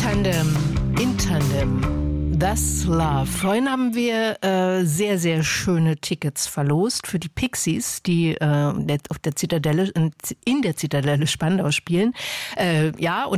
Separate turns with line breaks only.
Tandem, in Tandem, That's Love. Vorhin haben wir sehr, sehr schöne Tickets verlost für die Pixies, die auf der Zitadelle, in der Zitadelle Spandau spielen. Ja, und